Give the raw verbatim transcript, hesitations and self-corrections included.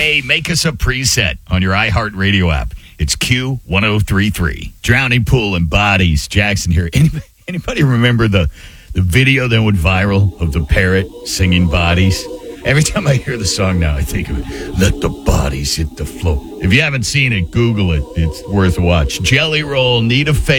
Hey, make us a preset on your iHeartRadio app. It's Q ten thirty-three. Drowning Pool and Bodies. Jackson here. Anybody, anybody remember the, the video that went viral of the parrot singing Bodies? Every time I hear the song now, I think of it. Let the bodies hit the floor. If you haven't seen it, Google it. It's worth a watch. Jelly Roll, need a favor.